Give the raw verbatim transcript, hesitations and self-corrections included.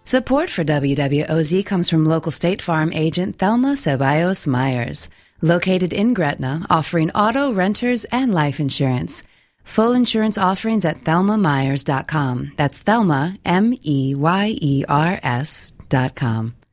Support for W W O Z comes from local State Farm agent Thelma Ceballos Myers, located in Gretna, offering auto, renters, and life insurance. Full insurance offerings at thelma myers dot com. That's Thelma, M E Y E R S dot com.